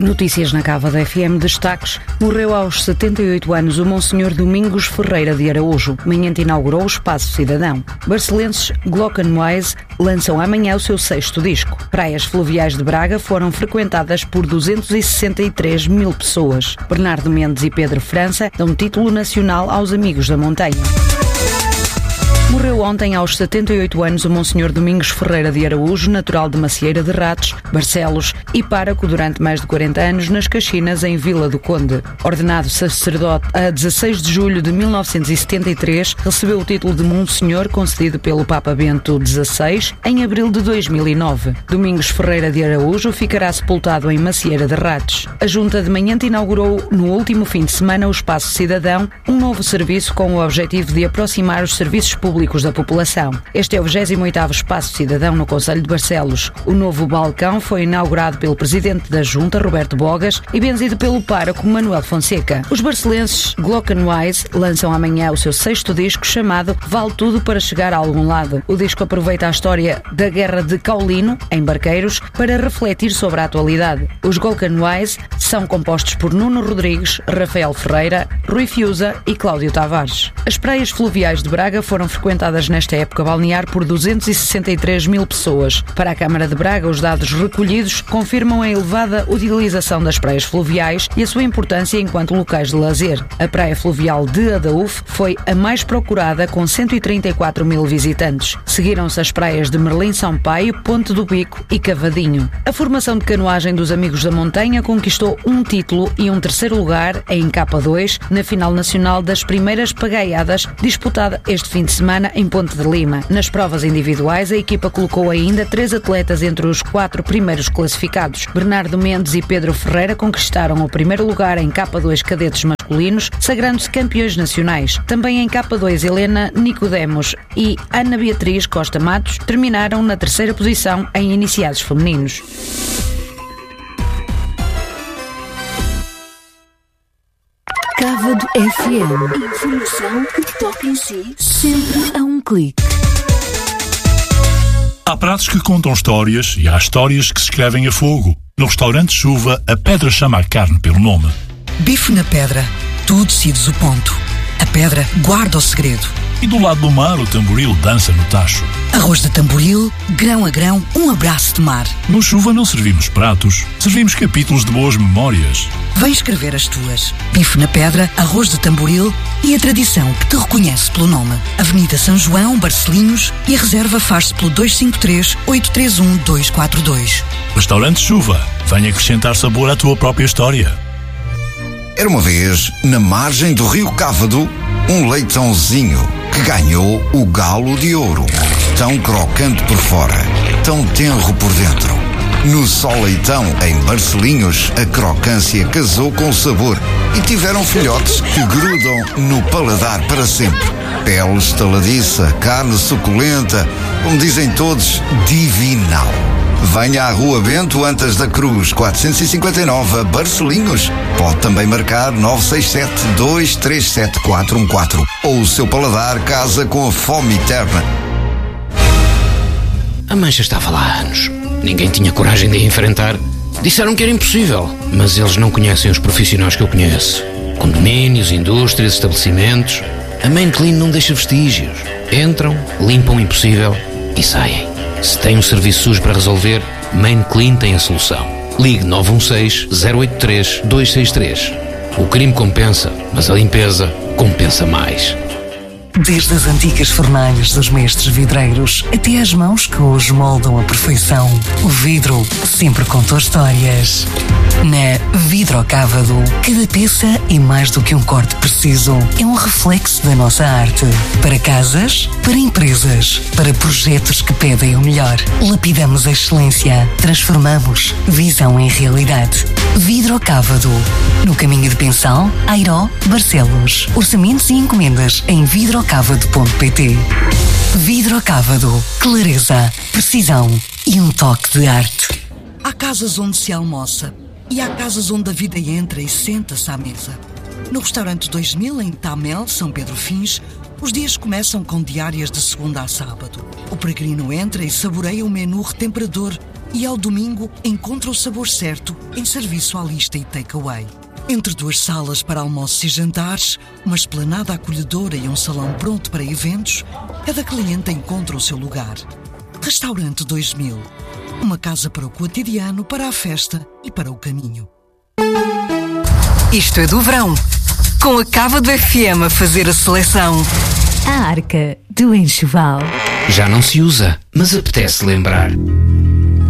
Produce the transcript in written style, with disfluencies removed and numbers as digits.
Notícias na Cava FM, destaques. Morreu aos 78 anos o Monsenhor Domingos Ferreira de Araújo. Manhã inaugurou o Espaço Cidadão. Barcelenses Glockenwise lançam amanhã o seu 6º disco. Praias fluviais de Braga foram frequentadas por 263 mil pessoas. Bernardo Mendes e Pedro França dão título nacional aos Amigos da Montanha. Morreu ontem aos 78 anos o Monsenhor Domingos Ferreira de Araújo, natural de Macieira de Ratos, Barcelos e pároco durante mais de 40 anos nas Caxinas, em Vila do Conde. Ordenado sacerdote a 16 de julho de 1973, recebeu o título de Monsenhor concedido pelo Papa Bento XVI em abril de 2009. Domingos Ferreira de Araújo ficará sepultado em Macieira de Ratos. A Junta de Manhã inaugurou no último fim de semana o Espaço Cidadão, um novo serviço com o objetivo de aproximar os serviços públicos da população. Este é o 28º Espaço Cidadão no Concelho de Barcelos. O novo balcão foi inaugurado pelo Presidente da Junta, Roberto Bogas, e benzido pelo pároco Manuel Fonseca. Os barcelenses Glockenwise lançam amanhã o seu 6º disco chamado Vale Tudo para Chegar a Algum Lado. O disco aproveita a história da Guerra de Caulino, em Barqueiros, para refletir sobre a atualidade. Os Glockenwise são compostos por Nuno Rodrigues, Rafael Ferreira, Rui Fiuza e Cláudio Tavares. As praias fluviais de Braga foram frequentadas nesta época balnear por 263 mil pessoas. Para a Câmara de Braga, os dados recolhidos confirmam a elevada utilização das praias fluviais e a sua importância enquanto locais de lazer. A praia fluvial de Adaúf foi a mais procurada, com 134 mil visitantes. Seguiram-se as praias de Merlim Sampaio, Ponte do Bico e Cavadinho. A formação de canoagem dos Amigos da Montanha conquistou um título e um 3º lugar em K2 na final nacional das primeiras pagaiadas, disputada este fim de semana em Ponte de Lima. Nas provas individuais, a equipa colocou ainda 3 atletas entre os 4 primeiros classificados. Bernardo Mendes e Pedro Ferreira conquistaram o 1º lugar em K2 cadetes masculinos, sagrando-se campeões nacionais. Também em K2, Helena Nicodemos e Ana Beatriz Costa Matos terminaram na 3ª posição em iniciados femininos. Cávado FM. Informação que toca em si, sempre a um clique. Há pratos que contam histórias e há histórias que se escrevem a fogo. No restaurante Chuva, a pedra chama a carne pelo nome. Bife na pedra. Tu decides o ponto. A pedra guarda o segredo. E do lado do mar, o tamboril dança no tacho. Arroz de tamboril, grão a grão, um abraço de mar. No Chuva não servimos pratos, servimos capítulos de boas memórias. Vem escrever as tuas. Bife na pedra, arroz de tamboril e a tradição que te reconhece pelo nome. Avenida São João, Barcelinhos, e a reserva faz-se pelo 253-831-242. Restaurante Chuva, vem acrescentar sabor à tua própria história. Era uma vez, na margem do rio Cávado, um leitãozinho que ganhou o galo de ouro. Tão crocante por fora, tão tenro por dentro. No Só Leitão, em Barcelinhos, a crocância casou com o sabor e tiveram filhotes que grudam no paladar para sempre. Pele estaladiça, carne suculenta, como dizem todos, divinal. Venha à Rua Bento Antas da Cruz, 459, Barcelinhos. Pode também marcar 967-237-414. Ou o seu paladar casa com a fome eterna. A mancha estava lá há anos. Ninguém tinha coragem de a enfrentar. Disseram que era impossível, mas eles não conhecem os profissionais que eu conheço. Condomínios, indústrias, estabelecimentos. A Main Clean não deixa vestígios. Entram, limpam o impossível e saem. Se tem um serviço sujo para resolver, Main Clean tem a solução. Ligue 916-083-263. O crime compensa, mas a limpeza compensa mais. Desde as antigas fornalhas dos mestres vidreiros até às mãos que hoje moldam a perfeição, o vidro sempre contou histórias. Na Vidrocávado, cada peça é mais do que um corte preciso. É um reflexo da nossa arte. Para casas, para empresas, para projetos que pedem o melhor. Lapidamos a excelência. Transformamos visão em realidade. Vidrocávado. No caminho de Pensal, Airó, Barcelos. Orçamentos e encomendas em vidrocávado.pt. Vidrocávado. Clareza, precisão e um toque de arte. Há casas onde se almoça e há casas onde a vida entra e senta-se à mesa. No restaurante 2000, em Tamel, São Pedro Fins, os dias começam com diárias de segunda a sábado. O peregrino entra e saboreia um menu retemperador e ao domingo encontra o sabor certo em serviço à lista e takeaway. Entre 2 salas para almoços e jantares, uma esplanada acolhedora e um salão pronto para eventos, cada cliente encontra o seu lugar. Restaurante 2000. Uma casa para o cotidiano, para a festa e para o caminho. Isto é do verão. Com a Cávado FM a fazer a seleção. A Arca do Enxoval. Já não se usa, mas apetece lembrar.